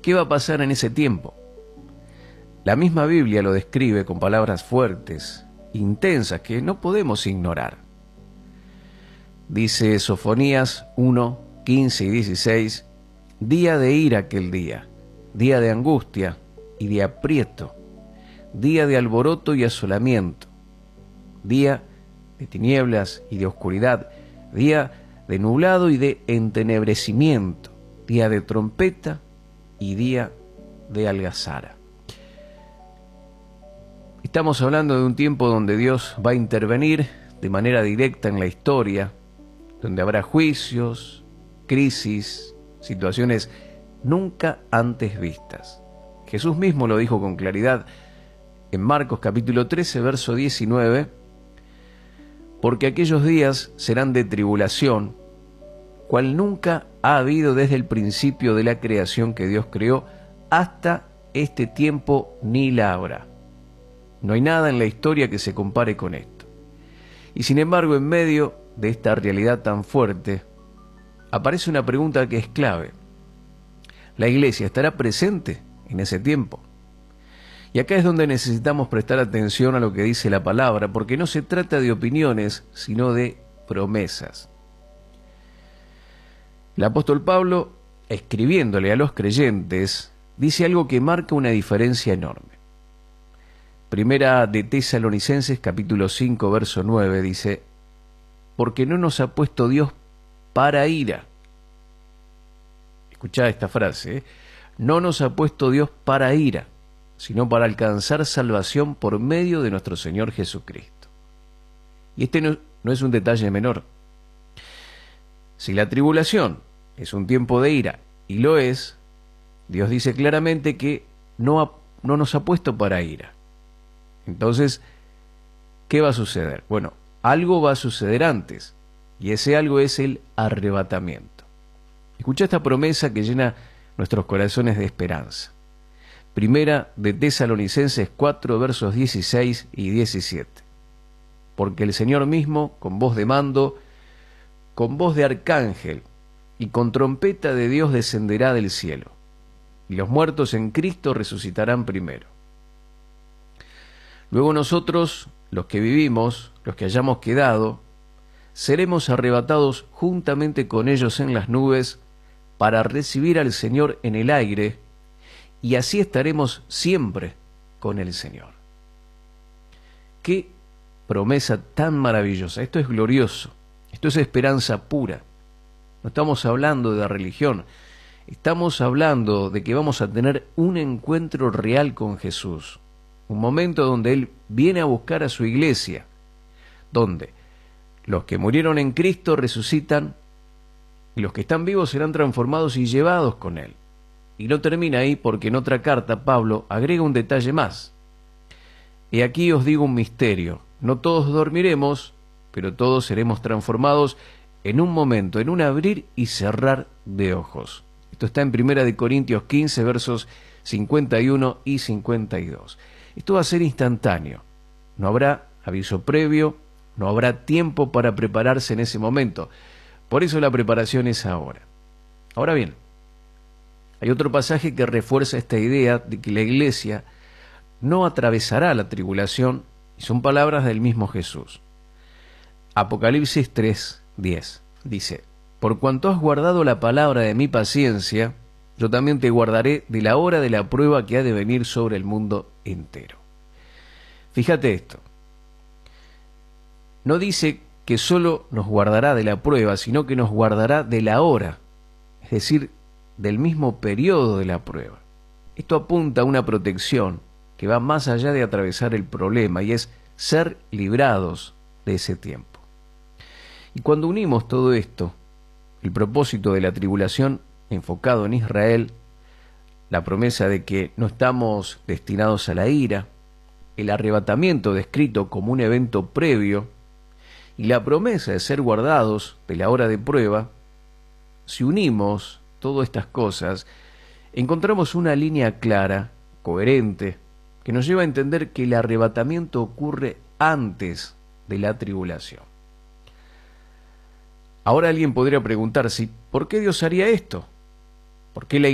¿Qué va a pasar en ese tiempo? La misma Biblia lo describe con palabras fuertes, intensas, que no podemos ignorar. Dice Sofonías 1, 15 y 16, día de ira aquel día de angustia y de aprieto, día de alboroto y asolamiento, día de tinieblas y de oscuridad, día de nublado y de entenebrecimiento, día de trompeta y día de algazara. Estamos hablando de un tiempo donde Dios va a intervenir de manera directa en la historia, donde habrá juicios, crisis, situaciones nunca antes vistas. Jesús mismo lo dijo con claridad en Marcos capítulo 13, verso 19, porque aquellos días serán de tribulación, cual nunca ha habido desde el principio de la creación que Dios creó hasta este tiempo, ni la habrá. No hay nada en la historia que se compare con esto. Y sin embargo, en medio de esta realidad tan fuerte, aparece una pregunta que es clave. ¿La iglesia estará presente en ese tiempo? Y acá es donde necesitamos prestar atención a lo que dice la palabra, porque no se trata de opiniones, sino de promesas. El apóstol Pablo, escribiéndole a los creyentes, dice algo que marca una diferencia enorme. Primera de Tesalonicenses, capítulo 5, verso 9, dice, porque no nos ha puesto Dios para ira. Escuchá esta frase, no nos ha puesto Dios para ira, sino para alcanzar salvación por medio de nuestro Señor Jesucristo. Y este no es un detalle menor. Si la tribulación es un tiempo de ira, y lo es, Dios dice claramente que no nos ha puesto para ira. Entonces, ¿qué va a suceder? Bueno, algo va a suceder antes, y ese algo es el arrebatamiento. Escucha esta promesa que llena nuestros corazones de esperanza. Primera de Tesalonicenses 4, versos 16 y 17. Porque el Señor mismo, con voz de mando, con voz de arcángel y con trompeta de Dios descenderá del cielo, y los muertos en Cristo resucitarán primero. Luego nosotros, los que vivimos, los que hayamos quedado, seremos arrebatados juntamente con ellos en las nubes para recibir al Señor en el aire, y así estaremos siempre con el Señor. ¡Qué promesa tan maravillosa! Esto es glorioso, esto es esperanza pura. No estamos hablando de religión, estamos hablando de que vamos a tener un encuentro real con Jesús. Un momento donde Él viene a buscar a su iglesia, donde los que murieron en Cristo resucitan y los que están vivos serán transformados y llevados con Él. Y no termina ahí, porque en otra carta Pablo agrega un detalle más. Y aquí os digo un misterio, no todos dormiremos, pero todos seremos transformados en un momento, en un abrir y cerrar de ojos. Esto está en 1 Corintios 15, versos 51 y 52. Esto va a ser instantáneo. No habrá aviso previo, no habrá tiempo para prepararse en ese momento. Por eso la preparación es ahora. Ahora bien, hay otro pasaje que refuerza esta idea de que la iglesia no atravesará la tribulación, y son palabras del mismo Jesús. Apocalipsis 3:10 dice, por cuanto has guardado la palabra de mi paciencia, yo también te guardaré de la hora de la prueba que ha de venir sobre el mundo entero. Fíjate esto. No dice que solo nos guardará de la prueba, sino que nos guardará de la hora, es decir, del mismo periodo de la prueba. Esto apunta a una protección que va más allá de atravesar el problema, y es ser librados de ese tiempo. Y cuando unimos todo esto, el propósito de la tribulación enfocado en Israel, la promesa de que no estamos destinados a la ira, el arrebatamiento descrito como un evento previo, y la promesa de ser guardados de la hora de prueba, si unimos todas estas cosas, encontramos una línea clara, coherente, que nos lleva a entender que el arrebatamiento ocurre antes de la tribulación. Ahora alguien podría preguntarse, ¿por qué Dios haría esto? ¿Por qué la